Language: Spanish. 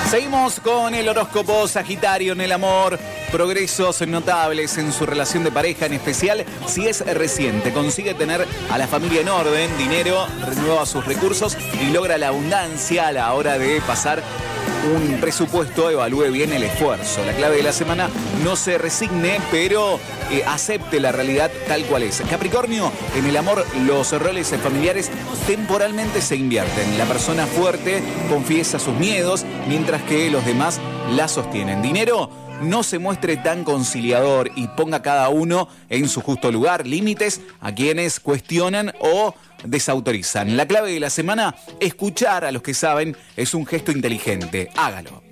Seguimos con el horóscopo Sagitario en el amor. Progresos notables en su relación de pareja, en especial si es reciente. Consigue tener a la familia en orden, dinero, renueva sus recursos y logra la abundancia a la hora de pasar un presupuesto. Evalúe bien el esfuerzo. La clave de la semana: no se resigne, pero acepte la realidad tal cual es. Capricornio, en el amor los roles familiares temporalmente se invierten. La persona fuerte confiesa sus miedos, mientras que los demás la sostienen. Dinero, no se muestre tan conciliador y ponga cada uno en su justo lugar. Límites a quienes cuestionan o desautorizan. La clave de la semana: escuchar a los que saben es un gesto inteligente. Hágalo.